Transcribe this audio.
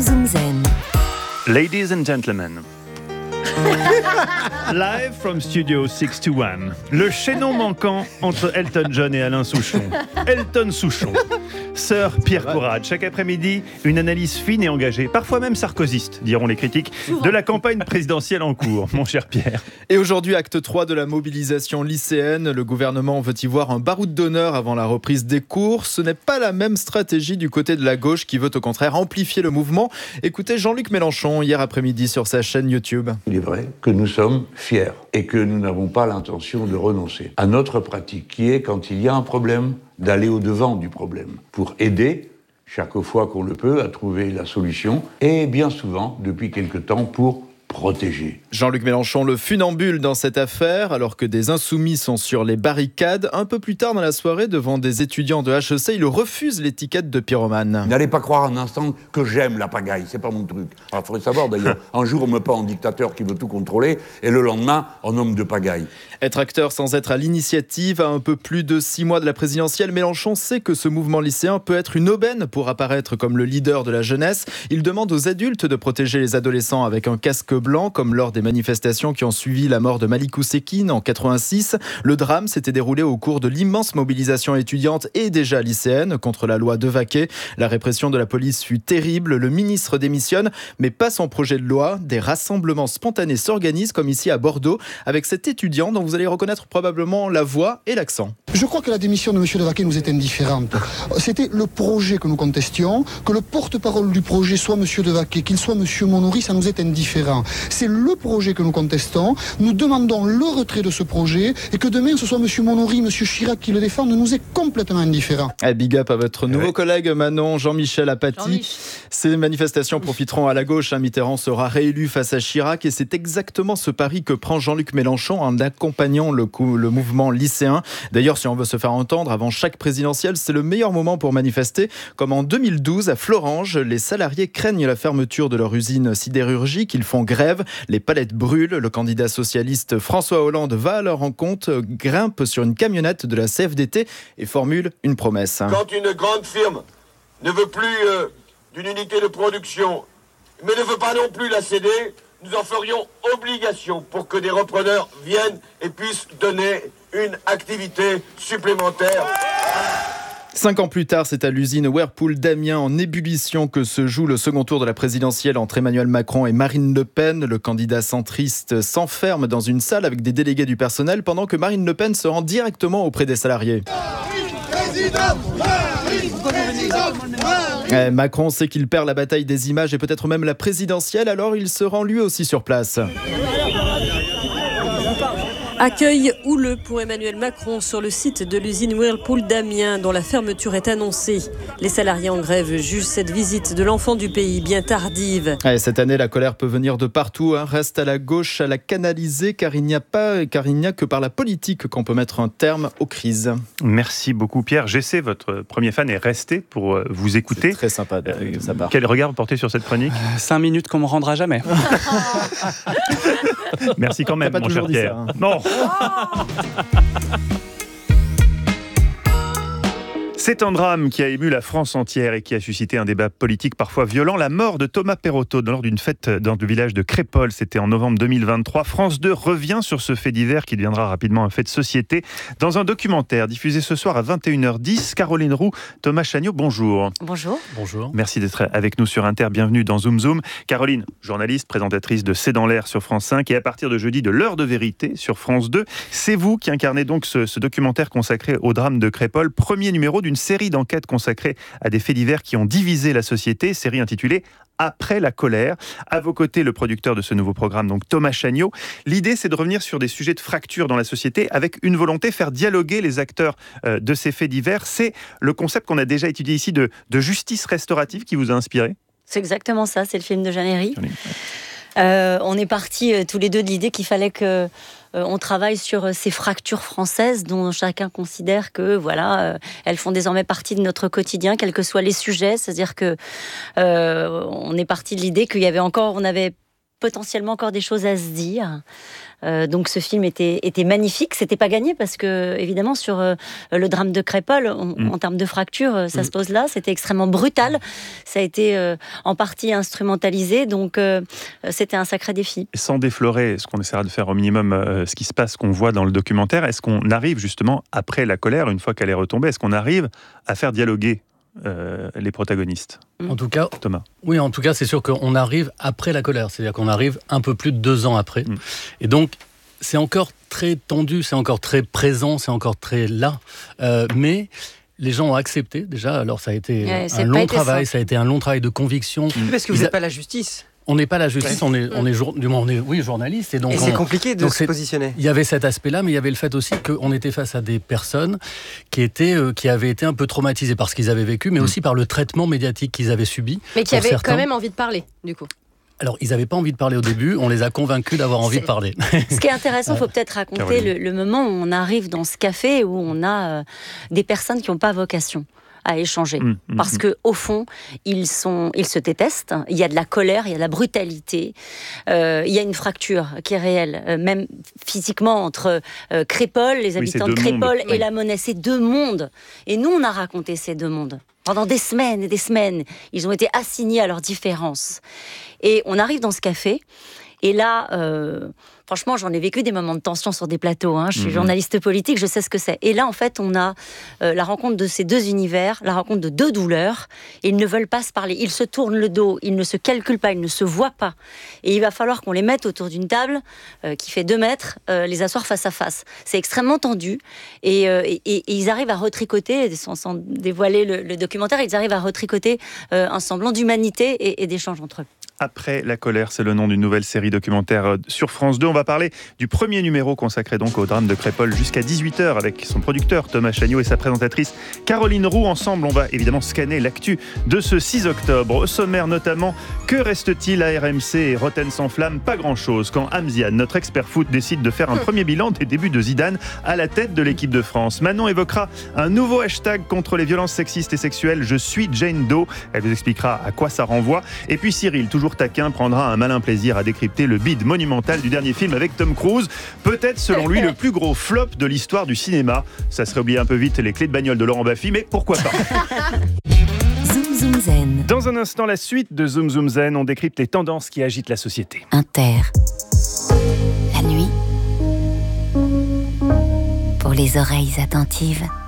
Zoom Zen. Ladies and gentlemen, live from Studio 621, le chaînon manquant entre Elton John et Alain Souchon. Elton Souchon, sœur Pierre Courade. Chaque après-midi, une analyse fine et engagée, parfois même sarkozyste, diront les critiques, de la campagne présidentielle en cours, mon cher Pierre. Et aujourd'hui, acte 3 de la mobilisation lycéenne. Le gouvernement veut y voir un baroud d'honneur avant la reprise des cours. Ce n'est pas la même stratégie du côté de la gauche qui veut au contraire amplifier le mouvement. Écoutez Jean-Luc Mélenchon hier après-midi sur sa chaîne YouTube. Il est vrai que nous sommes fiers et que nous n'avons pas l'intention de renoncer à notre pratique qui est, quand il y a un problème, d'aller au-devant du problème pour aider, chaque fois qu'on le peut, à trouver la solution et bien souvent, depuis quelque temps, pour protéger. Jean-Luc Mélenchon, le funambule dans cette affaire, alors que des insoumis sont sur les barricades. Un peu plus tard dans la soirée, devant des étudiants de HEC, il refuse l'étiquette de pyromane. N'allez pas croire un instant que j'aime la pagaille, c'est pas mon truc. Alors il faudrait savoir d'ailleurs, un jour on me peint en dictateur qui veut tout contrôler, et le lendemain en homme de pagaille. Être acteur sans être à l'initiative, à un peu plus de 6 mois de la présidentielle, Mélenchon sait que ce mouvement lycéen peut être une aubaine pour apparaître comme le leader de la jeunesse. Il demande aux adultes de protéger les adolescents avec un casque blanc, comme lors des manifestations qui ont suivi la mort de Malik Oussekine en 86. Le drame s'était déroulé au cours de l'immense mobilisation étudiante et déjà lycéenne contre la loi Devaquet. La répression de la police fut terrible. Le ministre démissionne, mais pas son projet de loi. Des rassemblements spontanés s'organisent, comme ici à Bordeaux, avec cet étudiant dont vous allez reconnaître probablement la voix et l'accent. Je crois que la démission de M. Devaquet nous est indifférente. C'était le projet que nous contestions. Que le porte-parole du projet soit M. Devaquet, qu'il soit M. Monori, ça nous est indifférent. C'est le projet que nous contestons. Nous demandons le retrait de ce projet et que demain ce soit M. Monori, M. Chirac qui le défendent, nous est complètement indifférent. Big up à votre nouveau collègue Manon, Jean-Michel Apathy. Ces manifestations profiteront à la gauche. Mitterrand sera réélu face à Chirac et c'est exactement ce pari que prend Jean-Luc Mélenchon en accompagnant le mouvement lycéen. D'ailleurs, si on veut se faire entendre avant chaque présidentielle, c'est le meilleur moment pour manifester. Comme en 2012 à Florange, les salariés craignent la fermeture de leur usine sidérurgique. Ils font grève, les palettes brûlent. Le candidat socialiste François Hollande va à leur rencontre, grimpe sur une camionnette de la CFDT et formule une promesse. Quand une grande firme ne veut plus d'une unité de production, mais ne veut pas non plus la céder, nous en ferions obligation pour que des repreneurs viennent et puissent donner une activité supplémentaire. 5 ans plus tard, c'est à l'usine Whirlpool d'Amiens en ébullition que se joue le second tour de la présidentielle entre Emmanuel Macron et Marine Le Pen. Le candidat centriste s'enferme dans une salle avec des délégués du personnel pendant que Marine Le Pen se rend directement auprès des salariés. Macron sait qu'il perd la bataille des images et peut-être même la présidentielle, alors il se rend lui aussi sur place. Accueil houleux pour Emmanuel Macron sur le site de l'usine Whirlpool d'Amiens dont la fermeture est annoncée. Les salariés en grève jugent cette visite de l'enfant du pays bien tardive. Cette année, la colère peut venir de partout. Reste à la gauche à la canaliser car il n'y a que par la politique qu'on peut mettre un terme aux crises. Merci beaucoup Pierre. J'essaie, votre premier fan est resté pour vous écouter. C'est très sympa de sa part. Quel regard vous portez sur cette chronique ? 5 minutes qu'on me rendra jamais. Merci quand même, mon cher Pierre. Ça, hein. Non. C'est un drame qui a ému la France entière et qui a suscité un débat politique parfois violent. La mort de Thomas Perotto lors d'une fête dans le village de Crépol, c'était en novembre 2023. France 2 revient sur ce fait divers qui deviendra rapidement un fait de société. Dans un documentaire diffusé ce soir à 21h10, Caroline Roux, Thomas Chagnot, bonjour. Bonjour. Bonjour. Merci d'être avec nous sur Inter. Bienvenue dans Zoom Zoom. Caroline, journaliste, présentatrice de C'est dans l'air sur France 5 et à partir de jeudi de l'heure de vérité sur France 2. C'est vous qui incarnez donc ce documentaire consacré au drame de Crépol, premier numéro d'une série d'enquêtes consacrées à des faits divers qui ont divisé la société, série intitulée Après la colère. À vos côtés, le producteur de ce nouveau programme, donc Thomas Chagnot. L'idée, c'est de revenir sur des sujets de fracture dans la société avec une volonté, faire dialoguer les acteurs de ces faits divers. C'est le concept qu'on a déjà étudié ici de justice restaurative qui vous a inspiré ? C'est exactement ça, c'est le film de Jeanne Herry. On est partis tous les deux de l'idée qu'il fallait que on travaille sur ces fractures françaises dont chacun considère que elles font désormais partie de notre quotidien, quels que soient les sujets. C'est-à-dire que on est parti de l'idée qu'il y avait encore, on avait potentiellement encore des choses à se dire. Donc ce film était magnifique. C'était pas gagné parce que, évidemment, sur le drame de Crépol, en termes de fracture, ça se pose là. C'était extrêmement brutal. Ça a été en partie instrumentalisé. Donc c'était un sacré défi. Sans déflorer ce qu'on essaiera de faire au minimum, ce qui se passe, qu'on voit dans le documentaire, est-ce qu'on arrive justement, après la colère, une fois qu'elle est retombée, est-ce qu'on arrive à faire dialoguer les protagonistes? En tout cas, Thomas. Oui, en tout cas, c'est sûr qu'on arrive après la colère. C'est-à-dire qu'on arrive un peu plus de 2 ans après. Et donc, c'est encore très tendu, c'est encore très présent, c'est encore très là. Mais les gens ont accepté déjà. Alors, ça a été un long travail, ça a été un long travail de conviction. Parce que vous n'êtes pas la justice. On n'est pas la justice, on est journaliste. Et c'est compliqué de se positionner. Il y avait cet aspect-là, mais il y avait le fait aussi qu'on était face à des personnes qui avaient été un peu traumatisées par ce qu'ils avaient vécu, mais aussi par le traitement médiatique qu'ils avaient subi. Mais qui avaient quand même envie de parler, du coup. Alors, ils n'avaient pas envie de parler au début, on les a convaincus d'avoir envie de parler. Ce qui est intéressant, il faut peut-être raconter le moment où on arrive dans ce café, où on a des personnes qui n'ont pas vocation à échanger. Parce que au fond, ils se détestent. Il y a de la colère, il y a de la brutalité. Il y a une fracture qui est réelle, même physiquement, entre Crépol, les habitants de Crépol, et la Monnaie. C'est 2 mondes. Et nous, on a raconté ces 2 mondes. Pendant des semaines et des semaines, ils ont été assignés à leurs différences. Et on arrive dans ce café, et là... Franchement, j'en ai vécu des moments de tension sur des plateaux. Je suis journaliste politique, je sais ce que c'est. Et là, en fait, on a la rencontre de ces 2 univers, la rencontre de 2 douleurs. Et ils ne veulent pas se parler. Ils se tournent le dos, ils ne se calculent pas, ils ne se voient pas. Et il va falloir qu'on les mette autour d'une table qui fait 2 mètres, les asseoir face à face. C'est extrêmement tendu. Et ils arrivent à retricoter, sans dévoiler le documentaire, ils arrivent à retricoter un semblant d'humanité et d'échange entre eux. Après la colère, c'est le nom d'une nouvelle série documentaire sur France 2. On va parler du premier numéro consacré donc au drame de Crépol jusqu'à 18h avec son producteur Thomas Chagnot et sa présentatrice Caroline Roux. Ensemble, on va évidemment scanner l'actu de ce 6 octobre. Au sommaire notamment, que reste-t-il à RMC et Rotten sans flamme? Pas grand-chose quand Hamzian, notre expert foot, décide de faire un premier bilan des débuts de Zidane à la tête de l'équipe de France. Manon évoquera un nouveau hashtag contre les violences sexistes et sexuelles. Je suis Jane Doe. Elle vous expliquera à quoi ça renvoie. Et puis Cyril, toujours taquin, prendra un malin plaisir à décrypter le bide monumental du dernier film avec Tom Cruise. Peut-être, selon lui, le plus gros flop de l'histoire du cinéma. Ça serait oublier un peu vite les clés de bagnole de Laurent Baffy, mais pourquoi pas. Zoom Zoom Zen. Dans un instant, la suite de Zoom Zoom Zen, on décrypte les tendances qui agitent la société. Inter. La nuit. Pour les oreilles attentives.